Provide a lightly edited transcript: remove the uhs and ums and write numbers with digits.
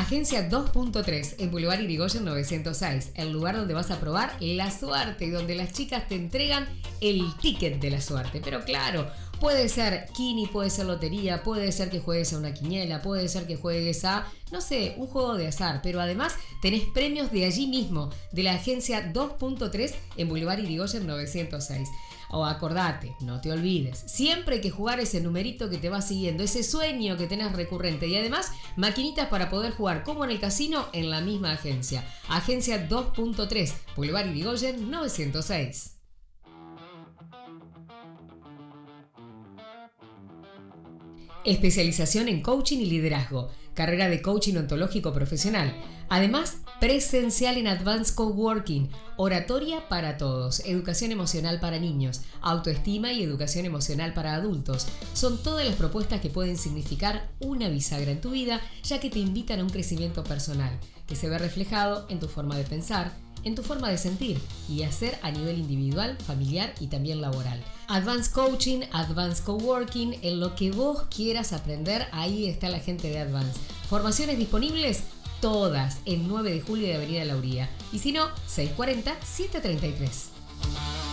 Agencia 2.3 en Boulevard Irigoyen 906, el lugar donde vas a probar la suerte y donde las chicas te entregan el ticket de la suerte. Pero claro, puede ser Kini, puede ser lotería, puede ser que juegues a una quiniela, puede ser que juegues a, no sé, un juego de azar. Pero además tenés premios de allí mismo, de la Agencia 2.3 en Boulevard Irigoyen 906. O acordate, no te olvides, siempre hay que jugar ese numerito que te va siguiendo, ese sueño que tenés recurrente. Y además, maquinitas para poder jugar como en el casino en la misma agencia. Agencia 2.3, Boulevard Irigoyen 906. Especialización en coaching y liderazgo, carrera de coaching ontológico profesional. Además, presencial en Advanced Coworking, oratoria para todos, educación emocional para niños, autoestima y educación emocional para adultos. Son todas las propuestas que pueden significar una bisagra en tu vida, ya que te invitan a un crecimiento personal, que se ve reflejado en tu forma de pensar, en tu forma de sentir y hacer a nivel individual, familiar y también laboral. Advanced Coaching, Advanced Coworking, en lo que vos quieras aprender, ahí está la gente de Advanced. Formaciones disponibles, todas, en 9 de julio de Avenida Lauría. Y si no, 640-733.